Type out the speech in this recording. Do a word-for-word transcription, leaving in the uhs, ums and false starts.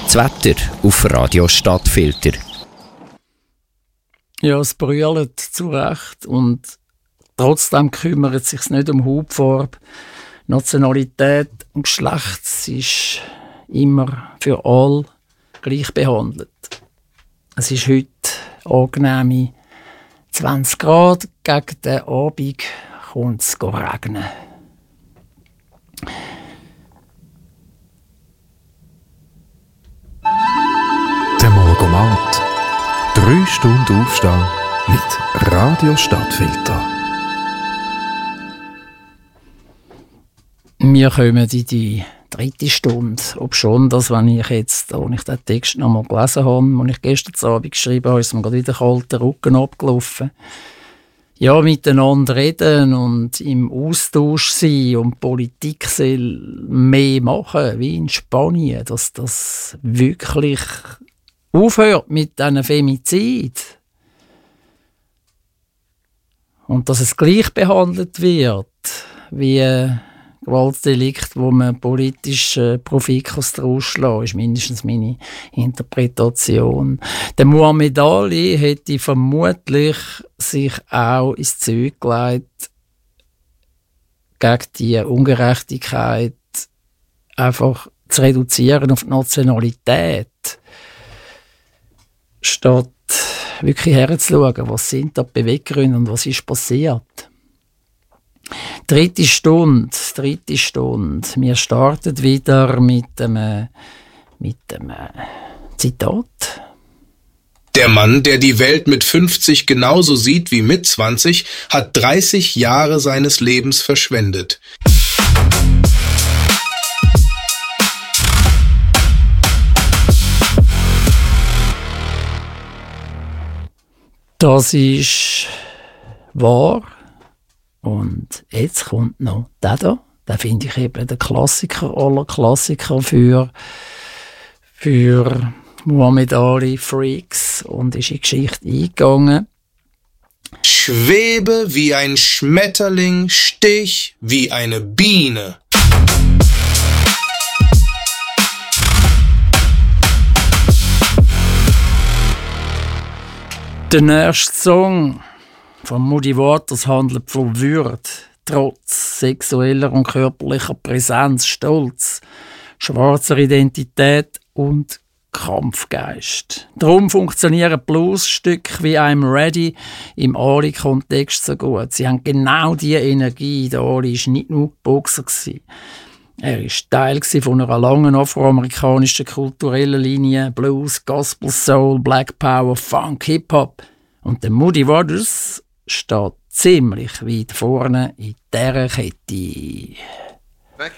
Das Wetter auf Radio Stadtfilter. Ja, es brüllt zu Recht und trotzdem kümmert es sich nicht um Hautfarbe, Nationalität und Geschlecht. Es ist immer für alle gleich behandelt. Es ist heute angenehme zwanzig Grad. Gegen den Abend kommt es regnen. Der Morgomat. Drei Stunden Aufstehen mit Radio Stadtfilter. Wir kommen in die dritte Stunde. Ob schon, dass wenn ich jetzt, als ich den Text noch mal gelesen habe, den ich gestern Abend geschrieben habe, ist mir gerade wieder kalter Rücken abgelaufen. Ja, miteinander reden und im Austausch sein und Politik soll mehr machen, wie in Spanien, dass das wirklich aufhört mit diesen Femizid. Und dass es gleich behandelt wird wie Gewaltdelikt, wo man politisch äh, Profit daraus schlagen, ist mindestens meine Interpretation. Der Muhammad Ali hätte vermutlich sich auch ins Zeug gelegt, gegen die Ungerechtigkeit einfach zu reduzieren auf die Nationalität, statt wirklich herzuschauen, was sind da die Beweggründe und was ist passiert. Dritte Stunde, dritte Stunde. Wir starten wieder mit einem, mit einem Zitat. Der Mann, der die Welt mit fünfzig genauso sieht wie mit zwanzig, hat dreißig Jahre seines Lebens verschwendet. Das ist wahr. Und jetzt kommt noch der da. Den finde ich eben der Klassiker aller Klassiker für, für Muhammad Ali Freaks und ist in die Geschichte eingegangen. Schwebe wie ein Schmetterling, stich wie eine Biene. Der nächste Song von Muddy Waters handelt von Würde, Trotz, sexueller und körperlicher Präsenz, Stolz, schwarzer Identität und Kampfgeist. Darum funktionieren Bluesstücke wie «I'm Ready» im Ali-Kontext so gut. Sie haben genau diese Energie. Der Ali war nicht nur Boxer. Er war Teil von einer langen afroamerikanischen kulturellen Linie: Blues, Gospel, Soul, Black Power, Funk, Hip-Hop. Und der Muddy Waters steht ziemlich weit vorne in dieser Kette.